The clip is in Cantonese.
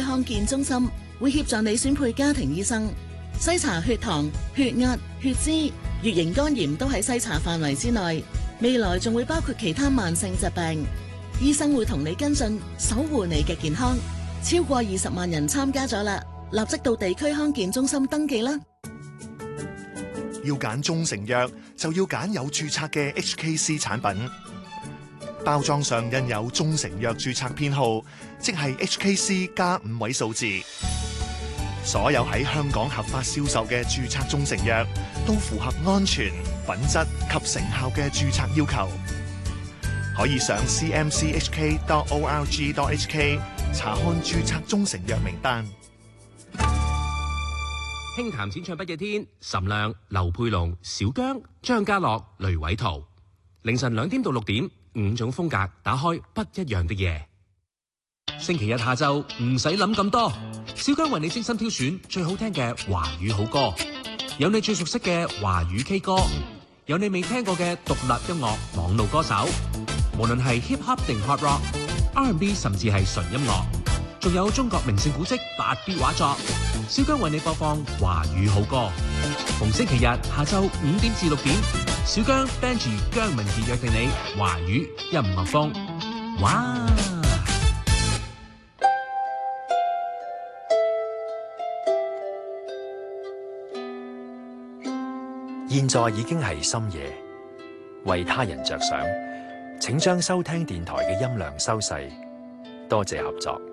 康健中心會協助你選配家庭醫生，篩查血糖、血壓、血脂、乙型肝炎都喺篩查範圍之內。未來仲會包括其他慢性疾病，醫生會同你跟進，守護你嘅健康。超過20萬人參加咗啦，立即到地區康健中心登記啦。 要揀中成藥，就要揀有註冊嘅 HKC 產品。包裝上印有中成藥註冊編號，即係 HKC 加5位數字。所有喺香港合法銷售嘅註冊中成藥都符合安全、品質及成效嘅註冊要求。可以上 cmchk.org.hk 查看註冊中成藥名單。 輕談淺唱不夜天，岑亮、劉佩龍、小姜、張家樂、雷偉圖，凌晨2點到6點，5種風格打開不一樣的夜。星期日下晝唔使諗咁多，小姜為你精心挑選最好聽嘅華語好歌，有你最熟悉嘅華語 K 歌，有你未聽過嘅獨立音樂網路歌手，無論係 hip hop 定 hard rock、R&B 甚至係純音樂，仲有中國名勝古蹟8B 畫作，小姜為你播放華語好歌。逢星期日下晝5點至6點，小姜 Benji 姜文傑約定你華語音樂風。哇！ 現在已經係深夜，為他人着想，請將收聽電台嘅音量收細，多謝合作。